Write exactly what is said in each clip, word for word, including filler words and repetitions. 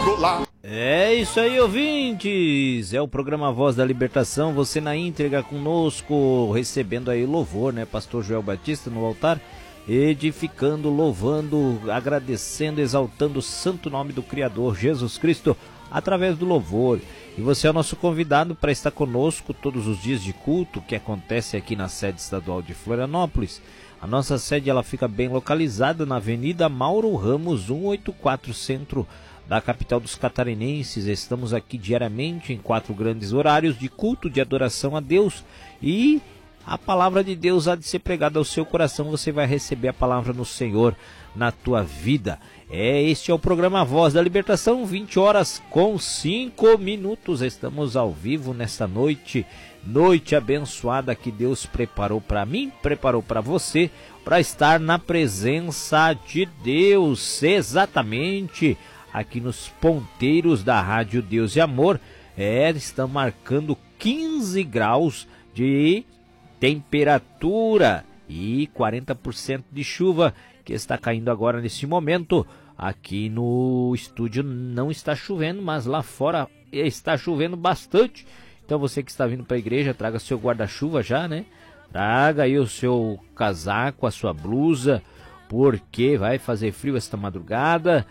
É isso aí, ouvintes, é o programa Voz da Libertação, você na íntegra conosco, recebendo aí louvor, né, pastor Joel Batista no altar, edificando, louvando, agradecendo, exaltando o santo nome do Criador, Jesus Cristo, através do louvor. E você é o nosso convidado para estar conosco todos os dias de culto que acontece aqui na sede estadual de Florianópolis. A nossa sede ela fica bem localizada na Avenida Mauro Ramos, cento e oitenta e quatro, centro da capital dos catarinenses. Estamos aqui diariamente em quatro grandes horários de culto, de adoração a Deus, e a palavra de Deus há de ser pregada ao seu coração. Você vai receber a palavra no Senhor na tua vida. É, este é o programa Voz da Libertação, vinte horas com cinco minutos. Estamos ao vivo nesta noite, noite abençoada que Deus preparou para mim, preparou para você, para estar na presença de Deus, exatamente aqui nos ponteiros da Rádio Deus e Amor. É, estão marcando quinze graus de temperatura e quarenta por cento de chuva que está caindo agora nesse momento. Aqui no estúdio não está chovendo, mas lá fora está chovendo bastante. Então você que está vindo para a igreja, traga seu guarda-chuva já, né? Traga aí o seu casaco, a sua blusa, porque vai fazer frio esta madrugada.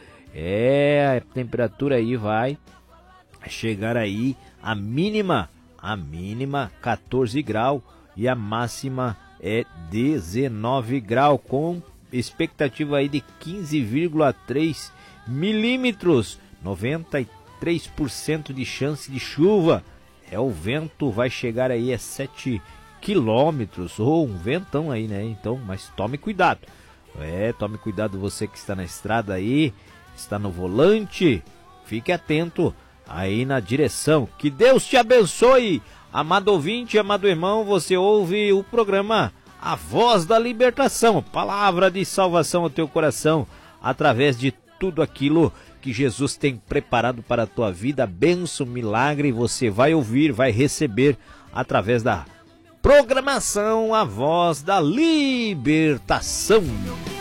É, a temperatura aí vai chegar aí, a mínima, a mínima quatorze graus e a máxima é dezenove graus, com expectativa aí de quinze vírgula três milímetros, noventa e três por cento de chance de chuva. É, o vento vai chegar aí a sete quilômetros, ou um ventão aí, né? Então, mas tome cuidado. É, tome cuidado você que está na estrada aí, está no volante, fique atento aí na direção. Que Deus te abençoe, amado ouvinte, amado irmão. Você ouve o programa A Voz da Libertação, palavra de salvação ao teu coração, através de tudo aquilo que Jesus tem preparado para a tua vida. Bênção, milagre, você vai ouvir, vai receber através da programação A Voz da Libertação.